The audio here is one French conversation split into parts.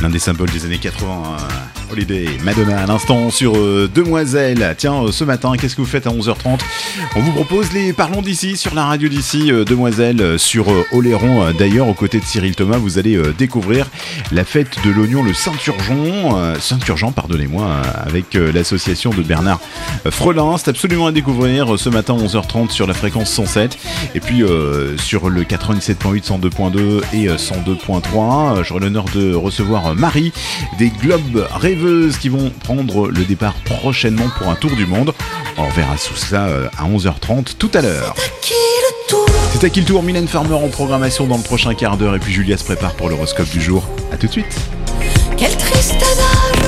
un des symboles des années 80. Holiday, Madonna à l'instant sur Demoiselle. Tiens, ce matin, qu'est-ce que vous faites à 11h30 ? On vous propose les Parlons d'ici sur la radio d'ici, Demoiselle sur Oléron. D'ailleurs, aux côtés de Cyril Thomas, vous allez découvrir la fête de l'oignon, le Saint-Urgent, pardonnez-moi, avec l'association de Bernard Frelin. C'est absolument à découvrir ce matin 11h30 sur la fréquence 107 et puis sur le 97.8, 102.2 et 102.3. J'aurai l'honneur de recevoir Marie des Globes Rêveuses qui vont prendre le départ prochainement pour un tour du monde. On verra tout ça à 11h30 tout à l'heure. C'est à qui le tour? Mylène Farmer en programmation dans le prochain quart d'heure et puis Julia se prépare pour l'horoscope du jour. A tout de suite. Quel triste adage.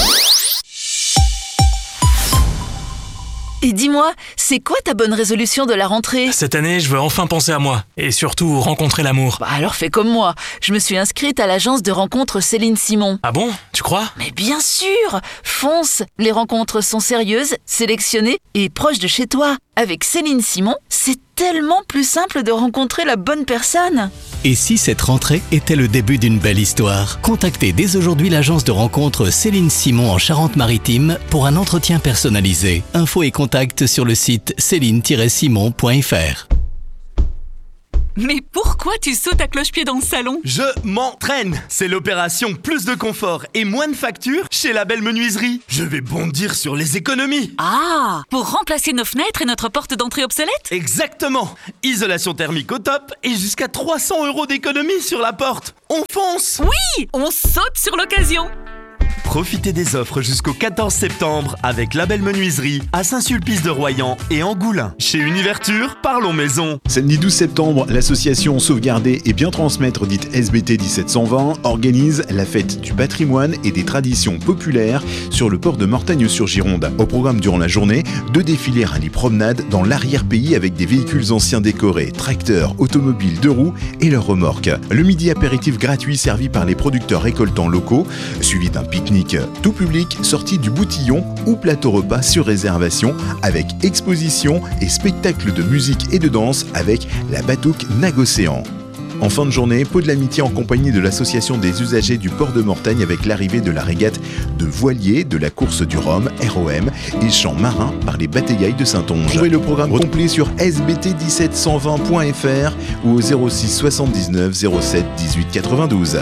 Et dis-moi, c'est quoi ta bonne résolution de la rentrée ? Cette année, je veux enfin penser à moi et surtout rencontrer l'amour. Bah alors fais comme moi, je me suis inscrite à l'agence de rencontres Céline Simon. Ah bon ? Tu crois ? Mais bien sûr, fonce. Les rencontres sont sérieuses, sélectionnées et proches de chez toi. Avec Céline Simon, c'est tellement plus simple de rencontrer la bonne personne. Et si cette rentrée était le début d'une belle histoire ? Contactez dès aujourd'hui l'agence de rencontres Céline Simon en Charente-Maritime pour un entretien personnalisé. Infos et contacts sur le site céline-simon.fr. Mais pourquoi tu sautes à cloche-pied dans le salon ? Je m'entraîne. C'est l'opération plus de confort et moins de factures chez La Belle Menuiserie. Je vais bondir sur les économies. Ah, pour remplacer nos fenêtres et notre porte d'entrée obsolète ? Exactement. Isolation thermique au top et jusqu'à 300 € d'économie sur la porte. On fonce. Oui, on saute sur l'occasion. Profitez des offres jusqu'au 14 septembre avec La Belle Menuiserie à Saint-Sulpice-de-Royan et Angoulins. Chez Univerture, parlons maison. Samedi 12 septembre, l'association Sauvegarder et Bien Transmettre, dite SBT 1720, organise la fête du patrimoine et des traditions populaires sur le port de Mortagne-sur-Gironde. Au programme durant la journée, 2 défilés rallye-promenade dans l'arrière-pays avec des véhicules anciens décorés, tracteurs, automobiles 2 roues et leurs remorques. Le midi apéritif gratuit servi par les producteurs récoltants locaux, suivi d'un pique-nique tout public sorti du Boutillon ou plateau repas sur réservation avec exposition et spectacle de musique et de danse avec la Batouk Nagocéan. En fin de journée, pot de l'amitié en compagnie de l'association des usagers du port de Mortagne avec l'arrivée de la régate de voiliers de la course du Rhum, ROM, et chants marins par les batailles de Saintonge. Trouvez le programme complet sur sbt1720.fr ou au 06 79 07 18 92.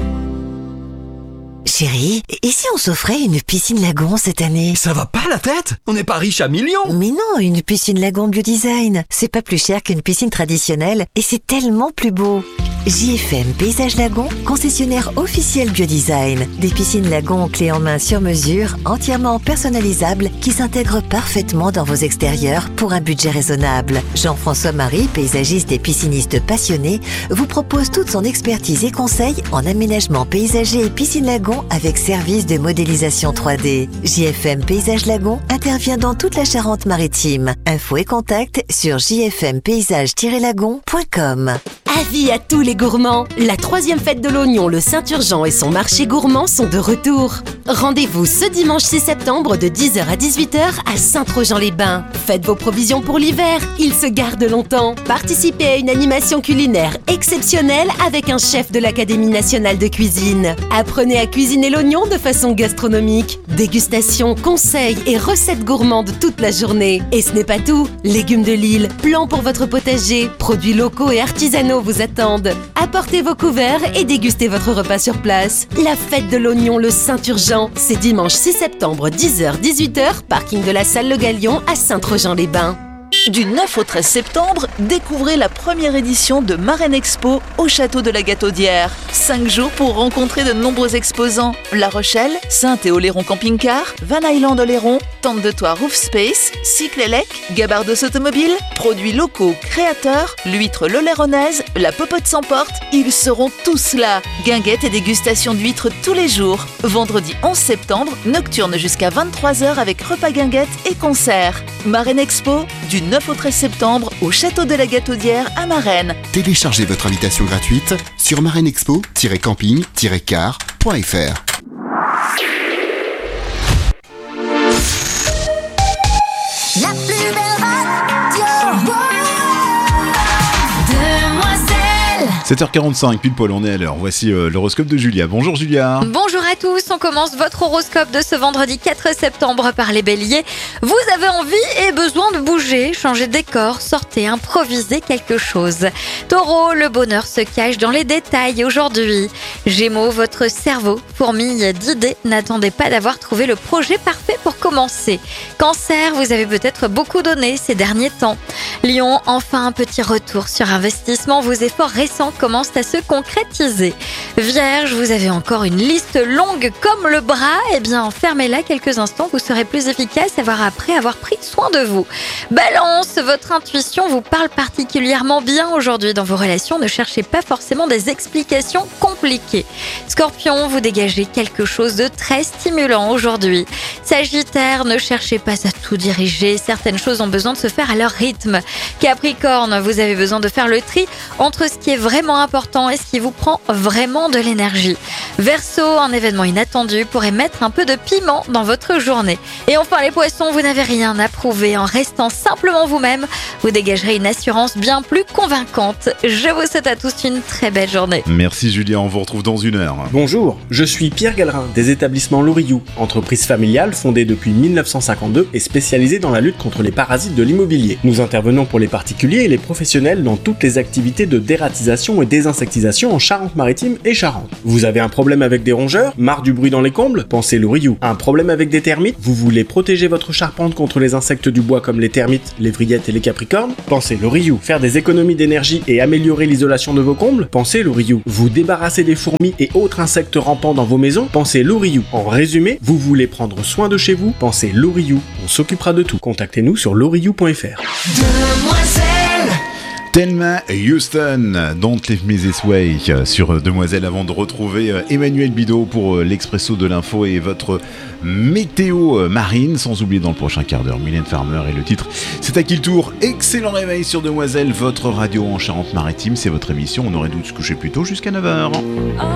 Chérie, et si on s'offrait une piscine lagon cette année ? Ça va pas la tête ? On n'est pas riche à millions. Mais non, une piscine lagon Biodesign. C'est pas plus cher qu'une piscine traditionnelle et c'est tellement plus beau. JFM Paysage Lagon, concessionnaire officiel Biodesign. Des piscines lagon clés en main sur mesure, entièrement personnalisables, qui s'intègrent parfaitement dans vos extérieurs pour un budget raisonnable. Jean-François Marie, paysagiste et pisciniste passionné, vous propose toute son expertise et conseils en aménagement paysager et piscine lagon avec service de modélisation 3D. JFM Paysage Lagon intervient dans toute la Charente-Maritime. Infos et contacts sur jfmpaysage-lagon.com. Avis à tous les gourmands, la 3e fête de l'oignon, le Saint-Urgent et son marché gourmand sont de retour. Rendez-vous ce dimanche 6 septembre de 10h à 18h à Saint-Trojan-les-Bains. Faites vos provisions pour l'hiver, ils se gardent longtemps. Participez à une animation culinaire exceptionnelle avec un chef de l'Académie nationale de cuisine. Apprenez à cuisiner l'oignon de façon gastronomique. Dégustation, conseils et recettes gourmandes toute la journée. Et ce n'est pas tout, légumes de l'île, plans pour votre potager, produits locaux et artisanaux vous attendent. Apportez vos couverts et dégustez votre repas sur place. La fête de l'oignon, le Saint-Urgent, c'est dimanche 6 septembre 10h-18h, parking de la salle Le Galion à Saint-Trojan-les-Bains. Du 9 au 13 septembre, découvrez la première édition de Marraine Expo au château de la Gataudière. 5 jours pour rencontrer de nombreux exposants. La Rochelle, Saint-et-Oléron Camping-Car, Van Island Oléron, Tente de Toit Roof Space, Cycle Elec, Gabardos Automobile, produits locaux créateurs, l'huître l'oléronaise, la popote sans porte, ils seront tous là. Guinguettes et dégustation d'huîtres tous les jours. Vendredi 11 septembre, nocturne jusqu'à 23h avec repas guinguettes et concerts. Marraine Expo, du 9 au 13 septembre au château de la Gataudière à Marennes. Téléchargez votre invitation gratuite sur maraineexpo-camping-car.fr. La plus belle radio. Demoiselle. 7h45, pile poil, on est à l'heure. Voici l'horoscope de Julia. Bonjour Julia. Bonjour à tous, on commence votre horoscope de ce vendredi 4 septembre par les béliers. Vous avez envie et besoin de bouger, changer de décor, sortez, improvisez quelque chose. Taureau, le bonheur se cache dans les détails aujourd'hui. Gémeaux, votre cerveau fourmille d'idées, n'attendez pas d'avoir trouvé le projet parfait pour commencer. Cancer, vous avez peut-être beaucoup donné ces derniers temps. Lion, enfin un petit retour sur investissement, vos efforts récents commencent à se concrétiser. Vierge, vous avez encore une liste longue comme le bras, eh bien fermez-la quelques instants, vous serez plus efficace après avoir pris soin de vous. Balance, votre intuition vous parle particulièrement bien aujourd'hui dans vos relations, ne cherchez pas forcément des explications compliquées. Scorpion, vous dégagez quelque chose de très stimulant aujourd'hui. Sagittaire, ne cherchez pas à tout diriger, certaines choses ont besoin de se faire à leur rythme. Capricorne, vous avez besoin de faire le tri entre ce qui est vraiment important et ce qui vous prend vraiment de l'énergie. Verseau, un événement inattendu pourrait mettre un peu de piment dans votre journée. Et enfin les poissons, vous n'avez rien à prouver, en restant simplement vous-même, vous dégagerez une assurance bien plus convaincante. Je vous souhaite à tous une très belle journée. Merci Julia, on vous retrouve dans une heure. Bonjour, je suis Pierre Gallerin des établissements Loriou, entreprise familiale fondée depuis 1952 et spécialisée dans la lutte contre les parasites de l'immobilier. Nous intervenons pour les particuliers et les professionnels dans toutes les activités de dératisation et désinsectisation en Charente-Maritime et Charente. Vous avez un problème avec des rongeurs? Marre du bruit dans les combles? Pensez Loriou. Un problème avec des termites? Vous voulez protéger votre charpente contre les insectes du bois comme les termites, les vrillettes et les capricornes? Pensez Loriou. Faire des économies d'énergie et améliorer l'isolation de vos combles? Pensez Loriou. Vous débarrasser des fourmis et autres insectes rampants dans vos maisons? Pensez Loriou. En résumé, vous voulez prendre soin de chez vous? Pensez Loriou. On s'occupera de tout. Contactez-nous sur loriou.fr. Thelma Houston, Don't Leave Me This Way sur Demoiselle, avant de retrouver Emmanuel Bidot pour l'Expresso de l'info et votre météo marine, sans oublier dans le prochain quart d'heure Mylène Farmer et le titre C'est à qui le tour. Excellent réveil sur Demoiselle, votre radio en Charente-Maritime, c'est votre émission, on aurait dû se coucher plus tôt jusqu'à 9h.